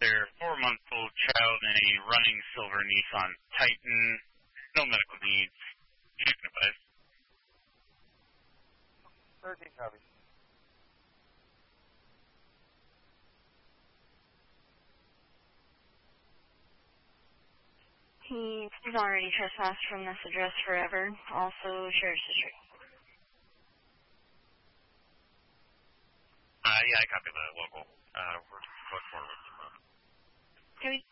their 4-month-old child in a running silver Nissan Titan. No medical needs. You can advise. 13 copy. He's already trespassed from this address forever. Also, Sheriff's District. Yeah, I copy the local. We're going forward with Copy.